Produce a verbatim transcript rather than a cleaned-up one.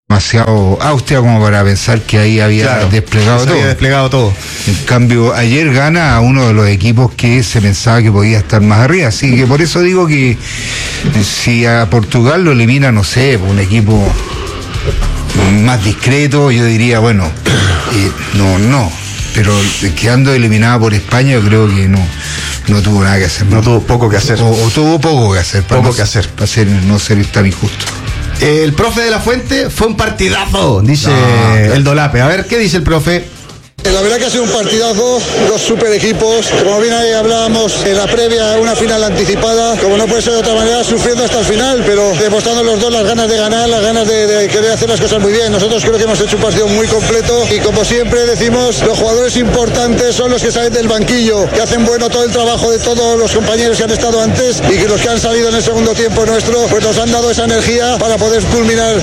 demasiado austera como para pensar que ahí había Claro, desplegado se todo. había desplegado todo. En cambio, ayer gana a uno de los equipos que se pensaba que podía estar más arriba. Así que por eso digo que si a Portugal lo elimina, no sé, un equipo más discreto, yo diría, bueno, eh, no, no. Pero quedando eliminada por España, yo creo que no, no tuvo nada que hacer. No tuvo poco que hacer. O, o tuvo poco que hacer. Para Poco no, que hacer. Para ser, no ser tan injusto. El profe de la Fuente fue un partidazo, dice No, claro. el Dolape. A ver, ¿qué dice el profe? La verdad que ha sido un partidazo, dos super equipos, como bien ahí hablábamos en la previa, una final anticipada, como no puede ser de otra manera, sufriendo hasta el final, pero demostrando los dos las ganas de ganar, las ganas de, de querer hacer las cosas muy bien. Nosotros creo que hemos hecho un partido muy completo y como siempre decimos, los jugadores importantes son los que salen del banquillo, que hacen bueno todo el trabajo de todos los compañeros que han estado antes y que los que han salido en el segundo tiempo nuestro, pues nos han dado esa energía para poder culminar